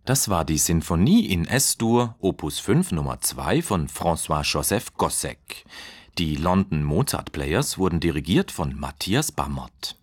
Das war die Sinfonie in Es-Dur, Opus 5 Nummer 2 von François-Joseph Gossec. Die London Mozart Players wurden dirigiert von Matthias Bammert.